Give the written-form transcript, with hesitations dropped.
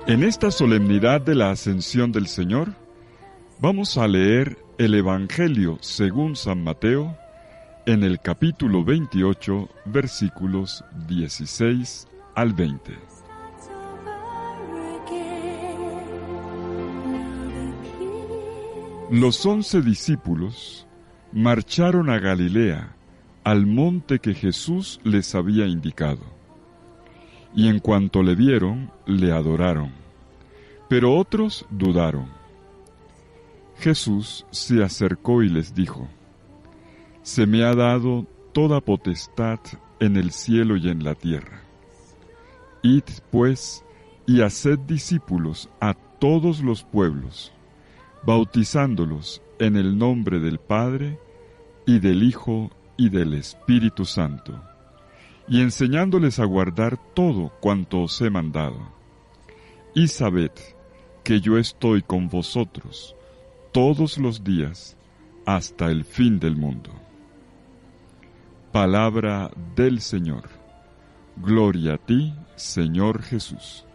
En esta solemnidad de la Ascensión del Señor, vamos a leer el Evangelio según San Mateo, en el capítulo 28, versículos 16 al 20. Los 11 discípulos marcharon a Galilea, al monte que Jesús les había indicado. Y en cuanto le vieron, le adoraron, pero otros dudaron. Jesús se acercó y les dijo: «Se me ha dado toda potestad en el cielo y en la tierra. Id, pues, y haced discípulos a todos los pueblos, bautizándolos en el nombre del Padre, y del Hijo, y del Espíritu Santo, y enseñándoles a guardar todo cuanto os he mandado. Y sabed que yo estoy con vosotros todos los días hasta el fin del mundo». Palabra del Señor. Gloria a ti, Señor Jesús.